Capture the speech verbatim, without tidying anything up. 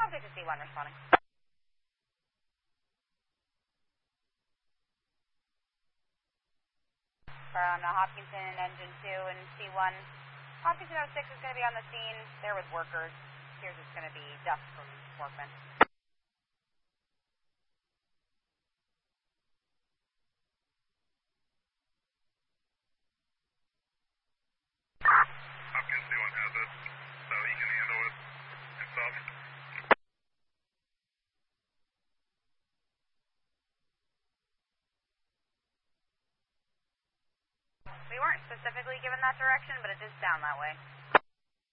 Contact to C one responding. From uh, Hopkinton, engine two and C one. Hopkinton oh six is going to be on the scene. They're with workers. Here's it's going to be dust from workmen. Hopkins two one has it, so he can handle it himself. We weren't specifically given that direction, but it did sound that way.